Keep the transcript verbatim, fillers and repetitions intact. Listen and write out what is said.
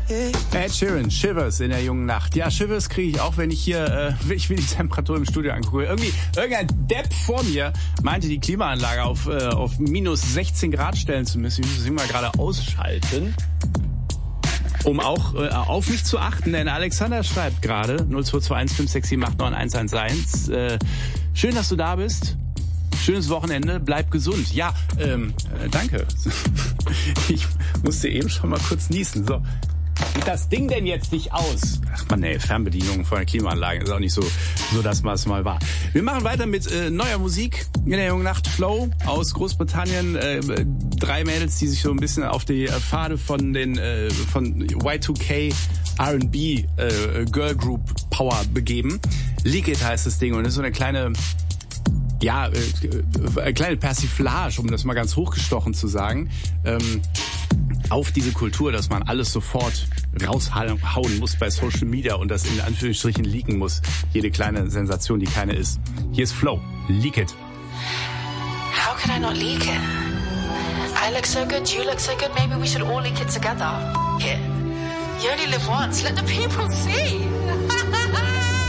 Ed Sheeran, Shivers in der jungen Nacht. Ja, Shivers kriege ich auch, wenn ich hier, äh, wenn ich mir die Temperatur im Studio angucke. Irgendwie, irgendein Depp vor mir meinte, die Klimaanlage auf, äh, auf minus sechzehn Grad stellen zu müssen. Ich muss sie mal gerade ausschalten, um auch äh, auf mich zu achten. Denn Alexander schreibt gerade null zwei zwei eins fünf sechs sieben acht neun eins eins eins. Äh, schön, dass du da bist. Schönes Wochenende, bleib gesund. Ja, ähm, äh, danke. Ich musste eben schon mal kurz niesen. So. Sieht das Ding denn jetzt nicht aus? Ach man, ey, Fernbedienung von der Klimaanlage ist auch nicht so, so dass man es mal war. Wir machen weiter mit äh, neuer Musik in der jungen Nacht. Flow aus Großbritannien. Äh, drei Mädels, die sich so ein bisschen auf die äh, Pfade von den äh, von Y zwei K R and B äh, Girl Group Power begeben. Leak It heißt das Ding und ist so eine kleine ja, äh, eine kleine Persiflage, um das mal ganz hochgestochen zu sagen, ähm, auf diese Kultur, dass man alles sofort raushauen muss bei Social Media und das in Anführungsstrichen leaken muss. Jede kleine Sensation, die keine ist. Hier ist Flow. Leak It. How can I not leak it? I look so good, you look so good, maybe we should all leak it together. Here. You only live once, let the people see.